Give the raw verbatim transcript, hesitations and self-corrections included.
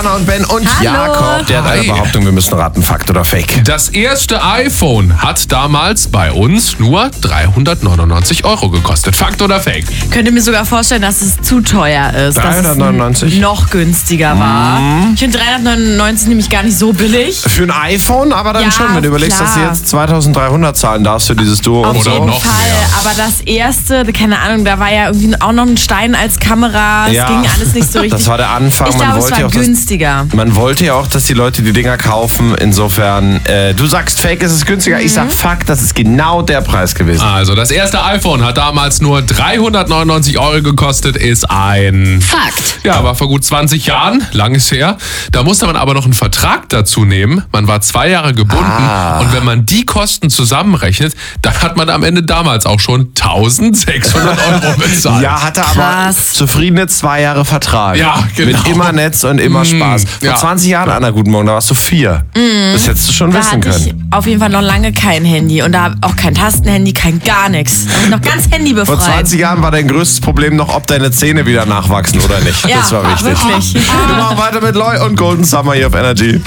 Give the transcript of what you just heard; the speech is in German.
Jana und Ben und Hallo. Jakob. Der hat eine Hi. Behauptung, wir müssen raten, Fakt oder Fake. Das erste iPhone hat damals bei uns nur dreihundertneunundneunzig Euro gekostet. Fakt oder Fake? Könnte mir sogar vorstellen, dass es zu teuer ist. dreihundertneunundneunzig? Dass es noch günstiger war. Ich finde dreihundertneunundneunzig nämlich gar nicht so billig. Für ein iPhone, aber dann Ja, schon, wenn du überlegst, klar. dass du jetzt zweitausenddreihundert zahlen darfst für dieses Duo Auf und so. Oder jeden noch Fall. mehr. Aber das erste, keine Ahnung, da war ja irgendwie auch noch ein Stein als Kamera. Es Ja, ging alles nicht so richtig. das war der Anfang. Ich Man glaube, es wollte war ja auch das- günstiger. Man wollte ja auch, dass die Leute die Dinger kaufen. Insofern, äh, du sagst Fake, es ist günstiger. Ich Mhm. sag Fakt, das ist genau der Preis gewesen. Also, das erste iPhone hat damals nur dreihundertneunundneunzig Euro gekostet, ist ein... Fakt. Ja, war vor gut zwanzig Jahren, lang ist her. Da musste man aber noch einen Vertrag dazu nehmen. Man war zwei Jahre gebunden. Ah. Und wenn man die Kosten zusammenrechnet, dann hat man am Ende damals auch schon eintausendsechshundert Euro bezahlt. Ja, hatte aber Krass. zufriedene zwei Jahre Vertrag. Ja, genau. Mit immer Netz und immer Spaß. Vor ja. zwanzig Jahren, Anna, guten Morgen, da warst du vier. Das hättest du schon Da wissen hatte ich können. auf jeden Fall noch lange kein Handy und da auch kein Tastenhandy, kein gar nichts. Da bin ich noch ganz handybefreit. Vor zwanzig Jahren war dein größtes Problem noch, ob deine Zähne wieder nachwachsen oder nicht. Ja, das war wichtig. wirklich. Wir machen weiter mit Loy und Golden Summer hier auf Energy.